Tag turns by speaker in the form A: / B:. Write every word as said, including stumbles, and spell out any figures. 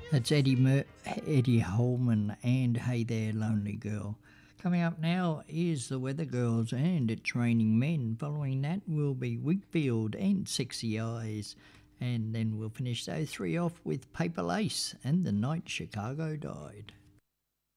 A: That's Eddie Mer- Eddie Holman and Hey There Lonely Girl. Coming up now is The Weather Girls and It's Raining Men. Following that will be Wigfield and Sexy Eyes. And then we'll finish those three off with Paper Lace and The Night Chicago Died.